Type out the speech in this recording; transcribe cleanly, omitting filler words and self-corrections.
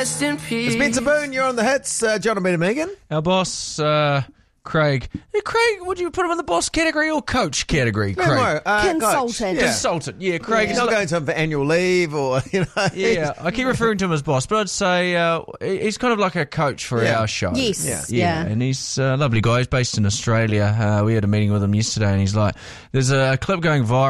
rest in peace. It's Spencer Boone, you're on the hits. John and Peter Megan. Our boss, Craig. Craig, would you put him in the boss category or coach category, Craig? No, Consultant. Yeah. Consultant, yeah, Craig. He's not going to him for annual leave or, Yeah, I keep referring to him as boss, but I'd say he's kind of like a coach for our show. Yes. Yeah. And he's a lovely guy. He's based in Australia. We had a meeting with him yesterday, and he's like, there's a clip going viral